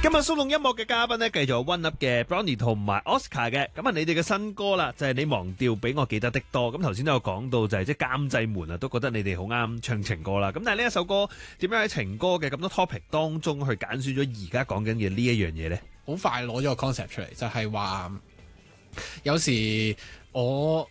今日蘇弄音樂嘅嘉賓咧，繼續有 One Up 嘅 Brownie 同埋 Oscar 嘅。咁啊，你哋嘅新歌啦，就係你忘掉比我記得的多。咁頭先都有講到，就係即係監製們啊，都覺得你哋好啱唱情歌啦。咁但係呢一首歌點樣喺情歌嘅咁多 topic 當中去揀選咗而家講緊嘅呢一樣嘢咧？ 好快攞咗個 concept 出嚟，就係話有時我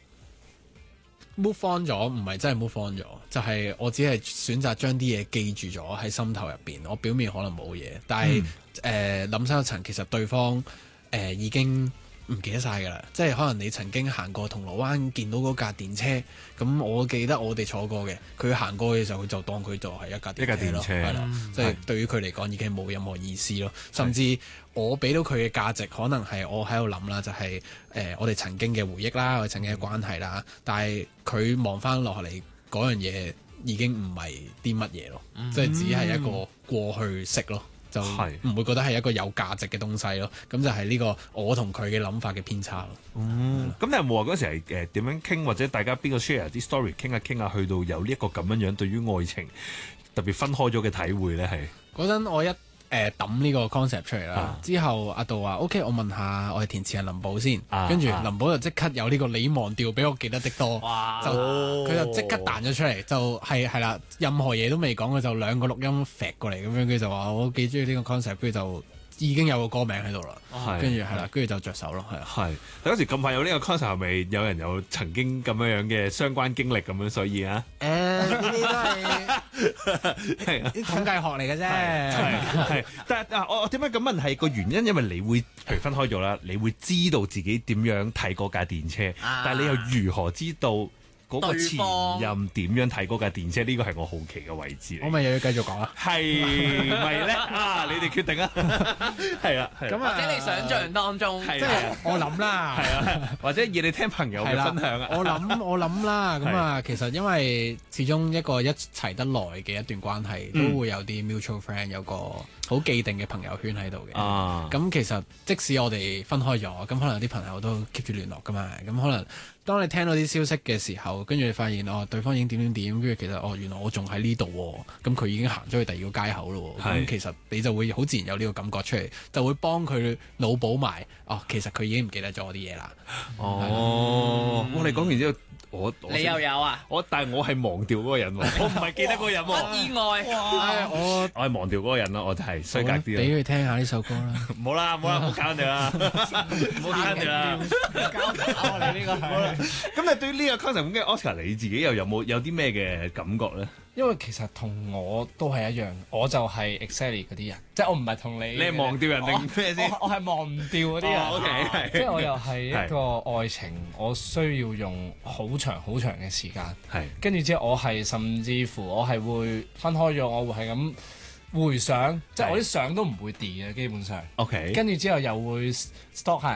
move on 咗，唔係真係 move on 咗，就係我只係選擇將啲嘢記住咗喺心頭入邊。我表面可能冇嘢，但係諗深一層，其實對方已經唔記得晒㗎啦。即係可能你曾經行過銅鑼灣見到嗰架電車，咁我記得我哋坐過嘅，佢行過嘅時候，佢就當佢就係一架電車咯，係啦，即係對於佢嚟講已經冇任何意思咯。甚至我俾到佢嘅價值，可能係我喺度諗啦，就係我哋曾經嘅回憶啦，我哋曾經嘅關係啦。但係佢望翻落嚟嗰樣嘢，已經唔係啲乜嘢咯，即係只係一個過去式咯。就唔會覺得係一個有價值嘅東西咯，咁就係呢個我同佢嘅諗法嘅偏差咯。 咁你有冇話嗰時係點樣傾，或者大家邊個 share 啲 story 傾下，去到有呢一個咁樣對於愛情特別分開咗嘅體會咧？係嗰陣我一抌呢個 concept 出嚟啦，之後阿杜話 OK， 我問下我哋填詞人林寶先，跟住林寶就即刻有呢個你忘掉比我記得的多，佢就即刻彈咗出嚟，就係啦，任何嘢都未講嘅就兩個錄音揈過嚟咁樣，佢就話我幾中意呢個 concept，跟住就已經有個歌名喺度啦，跟住係啦，跟住就着手咯，係。 嗰時咁快有呢個 concept，係咪有人有曾經咁樣嘅相關經歷咁樣，所以啊？ 呢啲都係啲統計學嚟嘅啫。 係，但係我點解咁問係個原因？因為你會譬如分開咗啦，你會知道自己點樣睇嗰架電車，但係你又如何知道嗰個前任點樣睇嗰架電車？呢個係我好奇嘅位置嚟。 我咪又要繼續講啊？ 係咪咧？你哋決定啊！係啊， 咁或者你想象當中， 即係我諗啦， 係啊，或者以你聽朋友嘅分享啊。 我諗啦，咁啊，其實因為始終一個一齊得耐嘅一段關係，都會有啲 mutual friend， 有個好既定嘅朋友圈喺度嘅。咁其實即使我哋分開咗，咁可能有啲朋友都 keep 住聯絡噶嘛。咁可能當你聽到啲消息嘅時候，跟住你發現對方已經點，跟住其實原來我仲喺呢度喎，咁佢已經行咗去第二個街口咯。咁其實你就會好自然有呢個感覺出嚟，就會幫佢腦補埋其實佢已經唔記得咗我啲嘢啦。 我哋講完之後， 你又有啊？ 但係我係忘掉嗰個人喎，我唔係記得嗰個人喎。 意外， 我係忘掉嗰個人咯，我就係衰格啲。 俾佢聽下呢首歌啦。 唔好啦，唔好搞人哋啦，唔好搞人哋啦， 交打我哋呢個。 咁你對呢個 concept 嘅 Oscar， 你自己又有啲咩嘅感覺咧？ 因為其實同我都係一樣，我就係 exactly 嗰啲人，即係我唔係同你。 你係忘掉人定咩先？ 我係忘唔掉嗰啲人。 OK， 即係我又係一個愛情，我需要用好長嘅時間。係。跟住之後，我係甚至乎我係會分開咗，我會係咁回想，即係我啲相都唔會 delete 嘅，基本上。OK。跟住之後又會 stalk 下